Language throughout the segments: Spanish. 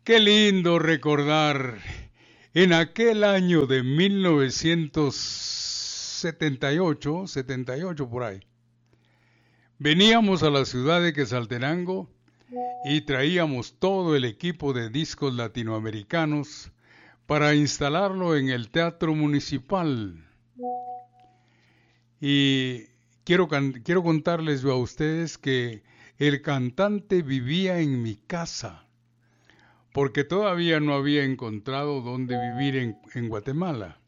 Qué lindo recordar en aquel año de 1978 por ahí. Veníamos a la ciudad de Quetzaltenango y traíamos todo el equipo de discos latinoamericanos para instalarlo en el Teatro Municipal. Y quiero contarles yo a ustedes que el cantante vivía en mi casa, porque todavía no había encontrado dónde vivir en Guatemala.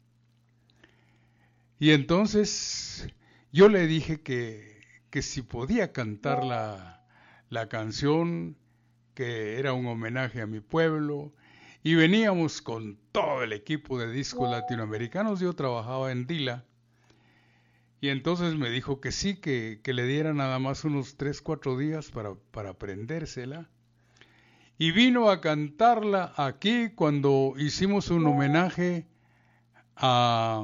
Y entonces yo le dije que si podía cantar la canción, que era un homenaje a mi pueblo, y veníamos con todo el equipo de discos latinoamericanos. Yo trabajaba en Dila, y entonces me dijo que sí, que le diera nada más unos 3, 4 días para aprendérsela. Y vino a cantarla aquí cuando hicimos un homenaje a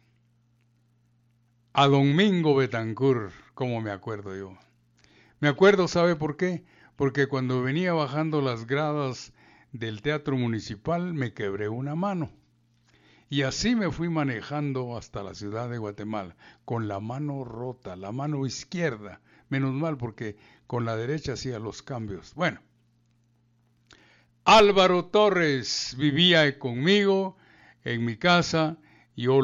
Don Mingo Betancourt, como me acuerdo yo. Me acuerdo, ¿sabe por qué? Porque cuando venía bajando las gradas del Teatro Municipal me quebré una mano. Y así me fui manejando hasta la ciudad de Guatemala, con la mano rota, la mano izquierda. Menos mal porque con la derecha hacía los cambios. Bueno, Álvaro Torres vivía conmigo en mi casa. Yo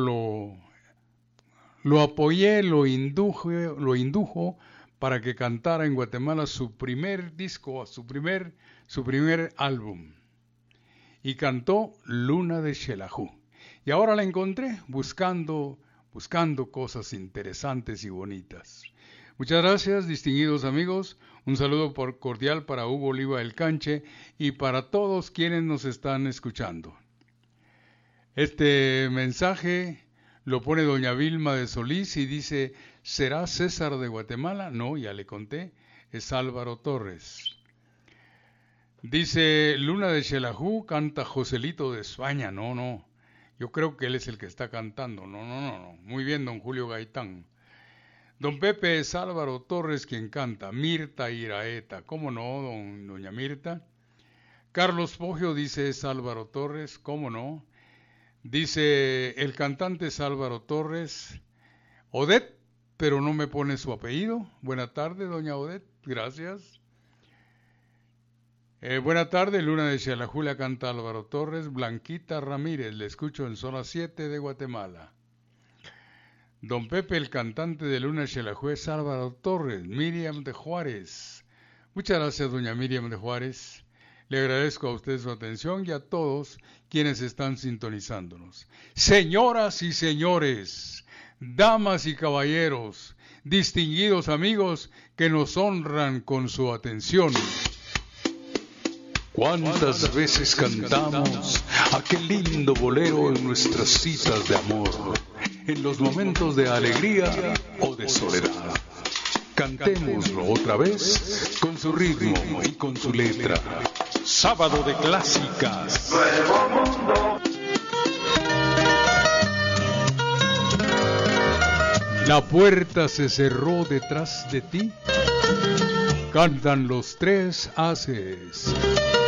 lo apoyé, lo indujo para que cantara en Guatemala su primer disco, su primer álbum. Y cantó Luna de Xelajú. Y ahora la encontré buscando cosas interesantes y bonitas. Muchas gracias, distinguidos amigos. Un saludo cordial para Hugo Oliva del Canche y para todos quienes nos están escuchando. Este mensaje lo pone doña Vilma de Solís y dice: ¿será César de Guatemala? No, ya le conté, es Álvaro Torres. Dice Luna de Xelajú, canta Joselito de España. No, yo creo que él es el que está cantando. No. Muy bien, don Julio Gaitán. Don Pepe es Álvaro Torres quien canta. Mirta Iraeta, ¿cómo no, doña Mirta? Carlos Poggio dice es Álvaro Torres, ¿cómo no? Dice el cantante es Álvaro Torres. Odette, pero no me pone su apellido. Buena tarde, doña Odette, gracias. Buena tarde, Luna de Xelajú la canta Álvaro Torres. Blanquita Ramírez, le escucho en zona 7 de Guatemala. Don Pepe, el cantante de Luna de Xelajú es Álvaro Torres. Miriam de Juárez. Muchas gracias, doña Miriam de Juárez. Le agradezco a usted su atención y a todos quienes están sintonizándonos. Señoras y señores, damas y caballeros, distinguidos amigos que nos honran con su atención. ¿Cuántas veces cantamos aquel lindo bolero en nuestras citas de amor, en los momentos de alegría o de soledad? Cantémoslo otra vez con su ritmo y con su letra. Sábado de Clásicas. Nuevo Mundo. La puerta se cerró detrás de ti. Cantan los tres haces.